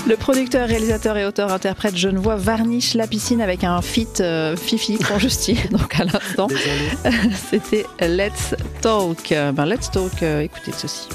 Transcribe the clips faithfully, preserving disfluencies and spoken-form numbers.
Le producteur, réalisateur et auteur-interprète genevois varniche la piscine avec un feat euh, Fifi Conjusti. Donc à l'instant, c'était Let's Talk. Ben, Let's Talk, euh, écoutez ceci.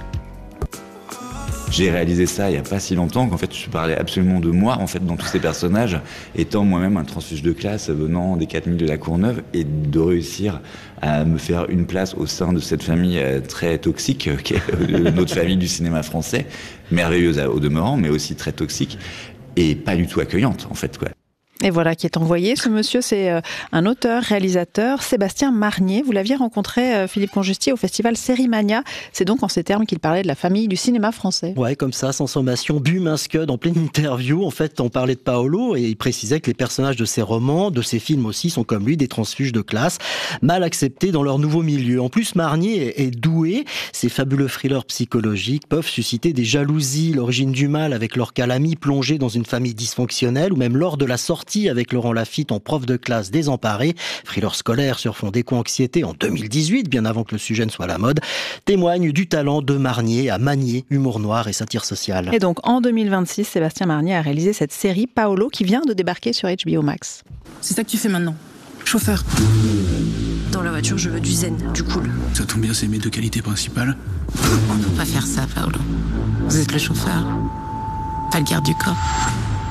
J'ai réalisé ça il n'y a pas si longtemps qu'en fait je parlais absolument de moi en fait dans tous ces personnages, étant moi-même un transfuge de classe venant des quatre mille de la Courneuve, et de réussir à me faire une place au sein de cette famille très toxique qui est notre famille du cinéma français, merveilleuse au demeurant mais aussi très toxique et pas du tout accueillante en fait quoi. Et voilà qui est envoyé. Ce monsieur, c'est un auteur, réalisateur, Sébastien Marnier. Vous l'aviez rencontré, Philippe Conjusti, au festival Sérimania. C'est donc en ces termes qu'il parlait de la famille du cinéma français. Ouais, comme ça, sans sommation, Bum un scud en pleine interview. En fait, on parlait de Paolo et il précisait que les personnages de ses romans, de ses films aussi, sont comme lui, des transfuges de classe, mal acceptés dans leur nouveau milieu. En plus, Marnier est doué. Ces fabuleux thrillers psychologiques peuvent susciter des jalousies, l'origine du mal avec leur calamie plongé dans une famille dysfonctionnelle, ou même lors de la sortie avec Laurent Lafitte en prof de classe désemparé, thriller scolaire sur fond d'éco-anxiété en deux mille dix-huit, bien avant que le sujet ne soit à la mode, témoigne du talent de Marnier à manier humour noir et satire sociale. Et donc en deux mille vingt-six, Sébastien Marnier a réalisé cette série Paolo qui vient de débarquer sur H B O Max. C'est ça que tu fais maintenant, chauffeur. Dans la voiture, je veux du zen, du cool. Ça tombe bien, c'est mes deux qualités principales. On ne peut pas faire ça, Paolo. Vous êtes le chauffeur, pas le garde du corps. Comprenez ?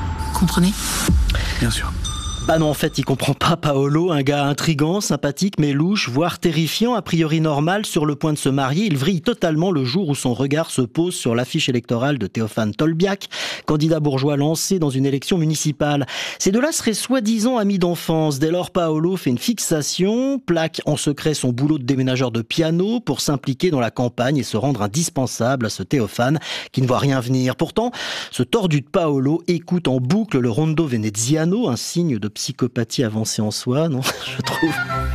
Bien sûr. Bah non, en fait, il comprend pas Paolo, un gars intriguant, sympathique, mais louche, voire terrifiant, a priori normal, sur le point de se marier. Il vrille totalement le jour où son regard se pose sur l'affiche électorale de Théophane Tolbiac, candidat bourgeois lancé dans une élection municipale. Ces deux-là seraient soi-disant amis d'enfance. Dès lors, Paolo fait une fixation, plaque en secret son boulot de déménageur de piano pour s'impliquer dans la campagne et se rendre indispensable à ce Théophane qui ne voit rien venir. Pourtant, ce tordu de Paolo écoute en boucle le rondo veneziano, un signe de psychopathie avancée en soi, non, je trouve.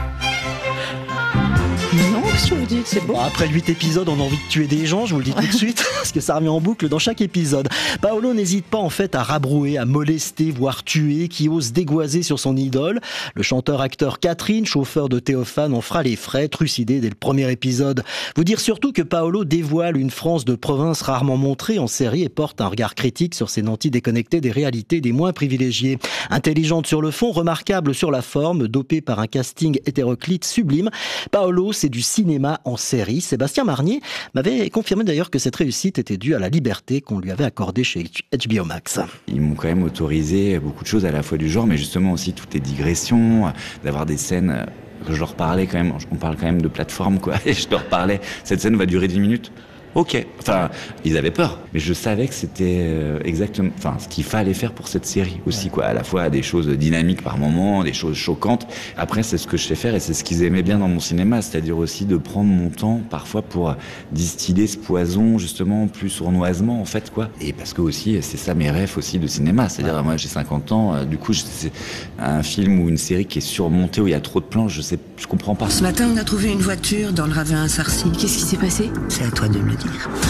Non, qu'est-ce que vous dites, c'est beau. Bon, après huit épisodes, on a envie de tuer des gens, je vous le dis tout de suite, parce que ça revient en boucle dans chaque épisode. Paolo n'hésite pas en fait à rabrouer, à molester, voire tuer, qui ose dégoiser sur son idole. Le chanteur-acteur Catherine, chauffeur de Théophane, en fera les frais, trucidé dès le premier épisode. Vous dire surtout que Paolo dévoile une France de province rarement montrée en série et porte un regard critique sur ces nantis déconnectés des réalités des moins privilégiés. Intelligente sur le fond, remarquable sur la forme, dopée par un casting hétéroclite sublime, Paolo, c'est du cinéma en série. Sébastien Marnier m'avait confirmé d'ailleurs que cette réussite était due à la liberté qu'on lui avait accordée chez H B O Max. Ils m'ont quand même autorisé beaucoup de choses à la fois du genre, mais justement aussi toutes les digressions, d'avoir des scènes que je leur parlais quand même, on parle quand même de plateforme quoi, et je leur parlais, cette scène va durer dix minutes. Ok, enfin, ils avaient peur, mais je savais que c'était euh, exactement, enfin, ce qu'il fallait faire pour cette série aussi, quoi. À la fois des choses dynamiques par moments, des choses choquantes. Après, c'est ce que je sais faire et c'est ce qu'ils aimaient bien dans mon cinéma, c'est-à-dire aussi de prendre mon temps parfois pour distiller ce poison justement plus sournoisement en fait, quoi. Et parce que aussi, c'est ça mes rêves aussi de cinéma, c'est-à-dire ouais. Moi j'ai cinquante ans, euh, du coup, c'est un film ou une série qui est surmontée où il y a trop de plans, je sais, je comprends pas. Ce matin, on a trouvé une voiture dans le ravin à Sarcy. Qu'est-ce qui s'est passé ? C'est à toi de me le dire.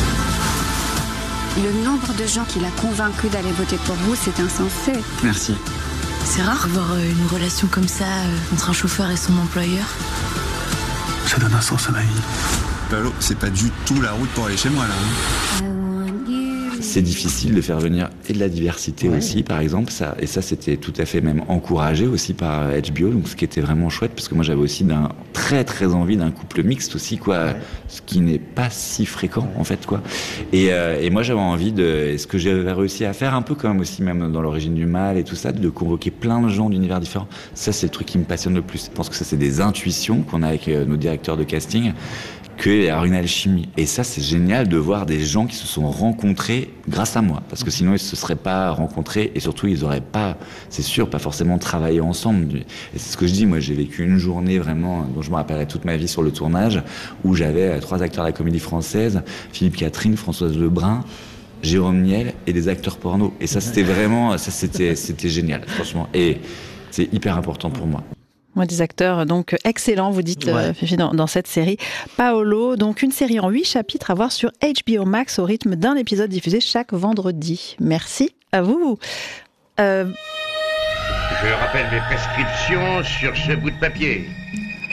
Le nombre de gens qu'il a convaincu d'aller voter pour vous, c'est insensé. Merci. C'est rare avoir une relation comme ça euh, entre un chauffeur et son employeur. Ça donne un sens à ma vie. Paolo, c'est pas du tout la route pour aller chez moi là. Hein. C'est difficile de faire venir et de la diversité ouais. aussi, par exemple, ça, et ça c'était tout à fait même encouragé aussi par H B O, donc ce qui était vraiment chouette, parce que moi j'avais aussi d'un, très très envie d'un couple mixte aussi, quoi, ouais. ce qui n'est pas si fréquent en fait, quoi. Et, euh, et moi j'avais envie de, ce que j'avais réussi à faire un peu comme aussi même dans l'origine du mal et tout ça, de convoquer plein de gens d'univers différents. Ça c'est le truc qui me passionne le plus. Je pense que ça c'est des intuitions qu'on a avec nos directeurs de casting, qu'il y a une alchimie. Et ça, c'est génial de voir des gens qui se sont rencontrés grâce à moi. Parce que sinon, ils se seraient pas rencontrés et surtout, ils auraient pas, c'est sûr, pas forcément travaillé ensemble. Et c'est ce que je dis. Moi, j'ai vécu une journée vraiment, dont je me rappellerai toute ma vie sur le tournage, où j'avais trois acteurs de la Comédie Française, Philippe Catherine, Françoise Lebrun, Jérôme Niel et des acteurs porno. Et ça, c'était vraiment, ça, c'était, c'était génial, franchement. Et c'est hyper important pour moi. Moi, des acteurs donc excellents, vous dites, ouais. euh, dans, dans cette série. Paolo, donc une série en huit chapitres à voir sur H B O Max au rythme d'un épisode diffusé chaque vendredi. Merci à vous. Euh... Je rappelle mes prescriptions sur ce bout de papier.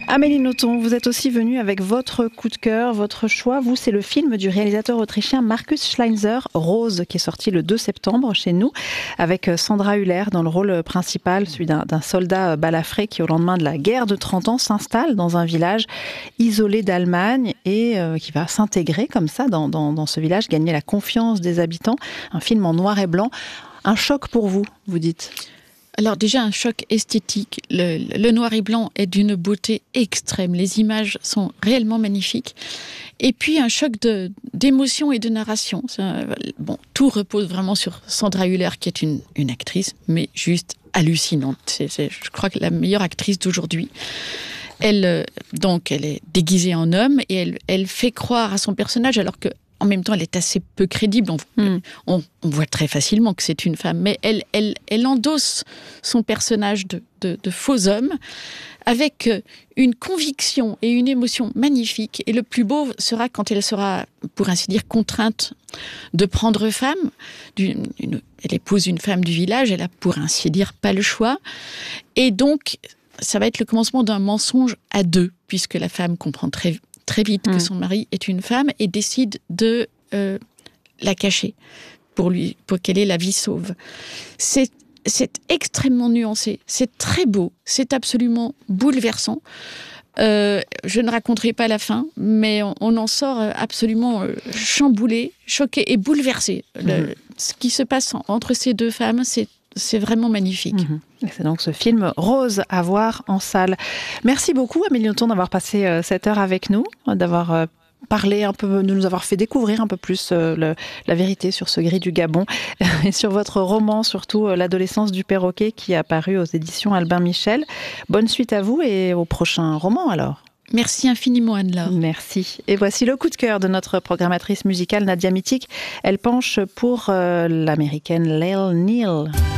Amélie Nothomb, vous êtes aussi venue avec votre coup de cœur, votre choix. Vous, c'est le film du réalisateur autrichien Markus Schleinzer, Rose, qui est sorti le deux septembre chez nous, avec Sandra Hüller dans le rôle principal, celui d'un, d'un soldat balafré qui, au lendemain de la guerre de trente ans, s'installe dans un village isolé d'Allemagne et euh, qui va s'intégrer comme ça dans, dans, dans ce village, gagner la confiance des habitants. Un film en noir et blanc. Un choc pour vous, vous dites ? Alors déjà, un choc esthétique. Le, le noir et blanc est d'une beauté extrême. Les images sont réellement magnifiques. Et puis, un choc de, d'émotion et de narration. Un, bon, tout repose vraiment sur Sandra Hüller, qui est une, une actrice, mais juste hallucinante. C'est, c'est, je crois que la meilleure actrice d'aujourd'hui. Elle, donc, elle est déguisée en homme et elle, elle fait croire à son personnage, alors que en même temps, elle est assez peu crédible. On, mm. on, on voit très facilement que c'est une femme, mais elle, elle, elle endosse son personnage de, de, de faux homme avec une conviction et une émotion magnifique. Et le plus beau sera quand elle sera, pour ainsi dire, contrainte de prendre femme. D'une, une, elle épouse une femme du village, elle a, pour ainsi dire, pas le choix. Et donc, ça va être le commencement d'un mensonge à deux, puisque la femme comprend très vite très vite que son mari est une femme et décide de euh, la cacher pour, lui, pour qu'elle ait la vie sauve. C'est, c'est extrêmement nuancé, c'est très beau, c'est absolument bouleversant. Euh, je ne raconterai pas la fin, mais on, on en sort absolument euh, chamboulé, choqué et bouleversé. Le, mmh. Ce qui se passe en, entre ces deux femmes, c'est C'est vraiment magnifique. Mmh. C'est donc ce film Rose à voir en salle. Merci beaucoup Amélie Nothomb d'avoir passé euh, cette heure avec nous, d'avoir euh, parlé un peu, de nous avoir fait découvrir un peu plus euh, le, la vérité sur ce gris du Gabon et sur votre roman, surtout euh, L'adolescence du perroquet qui est apparu aux éditions Albin Michel. Bonne suite à vous et au prochain roman alors. Merci infiniment Anne-Laure. Merci. Et voici le coup de cœur de notre programmatrice musicale Nadia Mittig. Elle penche pour euh, l'américaine Lael Neal.